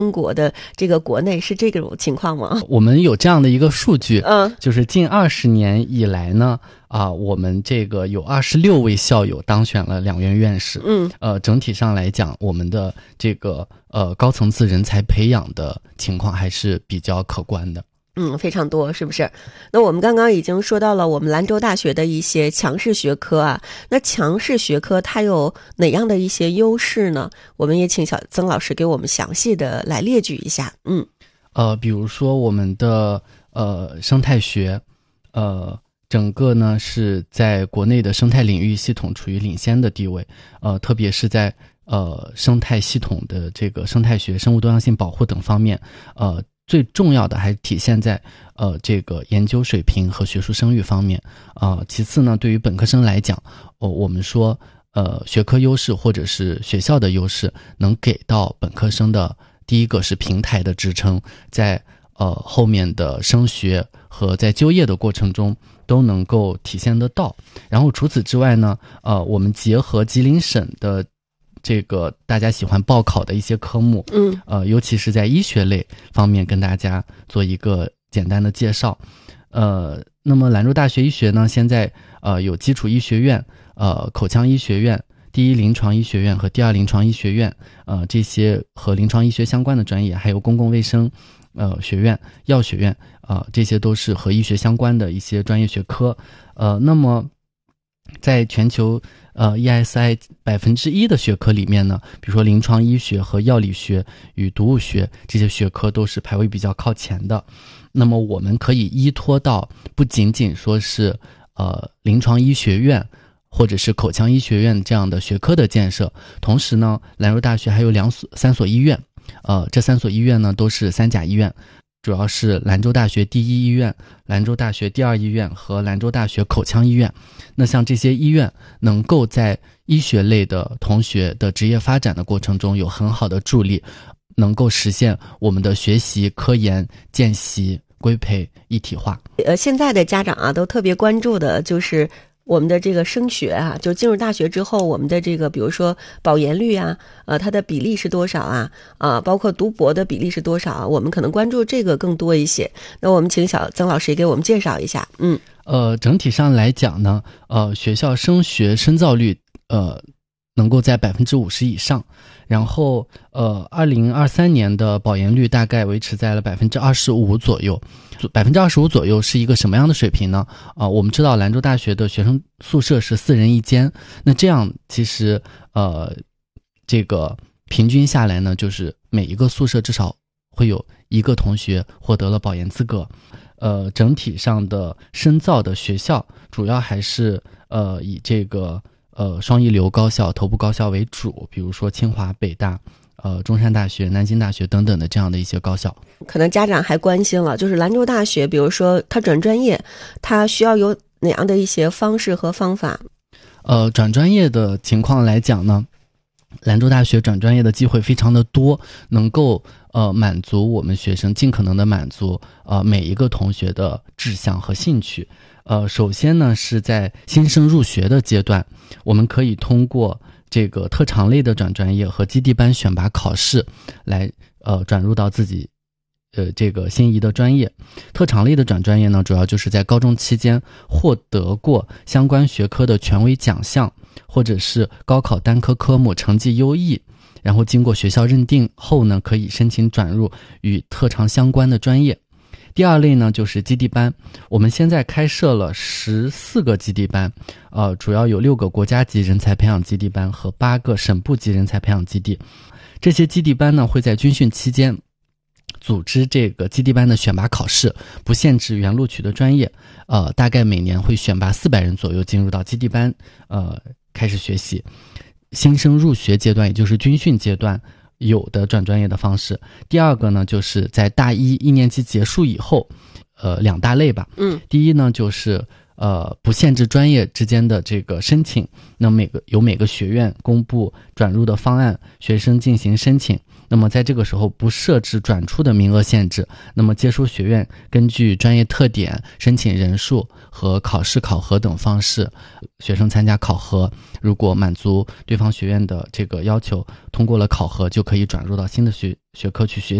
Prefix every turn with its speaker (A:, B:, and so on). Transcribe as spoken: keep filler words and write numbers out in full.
A: 中国的这个国内是这种情况吗？
B: 我们有这样的一个数据，
A: 嗯，
B: 就是近二十年以来呢，啊，我们这个有二十六位校友当选了两院院士。
A: 嗯，
B: 呃，整体上来讲，我们的这个呃高层次人才培养的情况还是比较可观的。
A: 嗯，非常多，是不是？那我们刚刚已经说到了我们兰州大学的一些强势学科啊，那强势学科它有哪样的一些优势呢？我们也请小曾老师给我们详细的来列举一下。嗯，
B: 呃，比如说我们的呃生态学，呃，整个呢是在国内的生态领域系统处于领先的地位，呃，特别是在呃生态系统的这个生态学、生物多样性保护等方面，呃。最重要的还是体现在呃这个研究水平和学术声誉方面啊、呃。其次呢，对于本科生来讲，哦，我们说呃学科优势或者是学校的优势，能给到本科生的第一个是平台的支撑，在呃后面的升学和在就业的过程中都能够体现得到。然后除此之外呢，呃我们结合吉林省的这个大家喜欢报考的一些科目，
A: 嗯，
B: 呃，尤其是在医学类方面，跟大家做一个简单的介绍。呃，那么兰州大学医学呢，现在呃有基础医学院、呃口腔医学院、第一临床医学院和第二临床医学院，呃这些和临床医学相关的专业，还有公共卫生呃学院、药学院啊、呃，这些都是和医学相关的一些专业学科。呃，那么在全球呃 E S I 百分之一的学科里面呢，比如说临床医学和药理学与毒物学这些学科都是排位比较靠前的。那么我们可以依托到不仅仅说是呃临床医学院或者是口腔医学院这样的学科的建设，同时呢，兰州大学还有两所三所医院，呃这三所医院呢都是三甲医院。主要是兰州大学第一医院、兰州大学第二医院和兰州大学口腔医院。那像这些医院能够在医学类的同学的职业发展的过程中有很好的助力，能够实现我们的学习、科研、见习、规培一体化。
A: 呃，现在的家长啊都特别关注的就是我们的这个升学啊，就进入大学之后，我们的这个比如说保研率啊，呃，它的比例是多少啊？啊，包括读博的比例是多少啊？我们可能关注这个更多一些。那我们请小曾老师也给我们介绍一下。嗯，
B: 呃，整体上来讲呢，呃，学校升学深造率呃能够在百分之五十以上，然后呃，二零二三年的保研率大概维持在了百分之二十五左右。百分之二十五左右是一个什么样的水平呢？啊、呃，我们知道兰州大学的学生宿舍是四人一间，那这样其实呃，这个平均下来呢，就是每一个宿舍至少会有一个同学获得了保研资格。呃，整体上的深造的学校主要还是呃以这个呃双一流高校、头部高校为主，比如说清华、北大。呃，中山大学、南京大学等等的这样的一些高校，
A: 可能家长还关心了，就是兰州大学，比如说他转专业，他需要有哪样的一些方式和方法？
B: 呃，转专业的情况来讲呢，兰州大学转专业的机会非常的多，能够呃满足我们学生尽可能的满足呃每一个同学的志向和兴趣。呃，首先呢是在新生入学的阶段，我们可以通过这个特长类的转专业和基地班选拔考试来呃转入到自己呃这个心仪的专业。特长类的转专业呢，主要就是在高中期间获得过相关学科的权威奖项，或者是高考单科科目成绩优异，然后经过学校认定后呢，可以申请转入与特长相关的专业。第二类呢就是基地班，我们现在开设了十四个基地班，呃，主要有六个国家级人才培养基地班和八个省部级人才培养基地。这些基地班呢会在军训期间组织这个基地班的选拔考试，不限制原录取的专业，呃，大概每年会选拔四百人左右进入到基地班，呃，开始学习。新生入学阶段，也就是军训阶段。有的转专业的方式。第二个呢，就是在大一一年级结束以后，呃，两大类吧。
A: 嗯，
B: 第一呢，就是呃不限制专业之间的这个申请，那每个由每个学院公布转入的方案，学生进行申请。 那么在这个时候不设置转出的名额限制，那么接收学院根据专业特点、申请人数和考试考核等方式，学生参加考核，如果满足对方学院的这个要求，通过了考核，就可以转入到新的学学科去学习。